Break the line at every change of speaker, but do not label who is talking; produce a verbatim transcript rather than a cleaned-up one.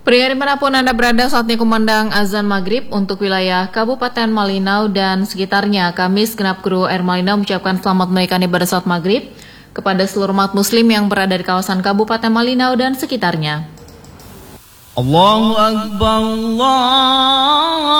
Pria dimanapun Anda berada, saatnya kumandang azan maghrib untuk wilayah Kabupaten Malinau dan sekitarnya. Kami segenap kru Air Malinau mengucapkan selamat menunaikan ibadah salat maghrib kepada seluruh umat muslim yang berada di kawasan Kabupaten Malinau dan sekitarnya.
Allahu Akbar, Allah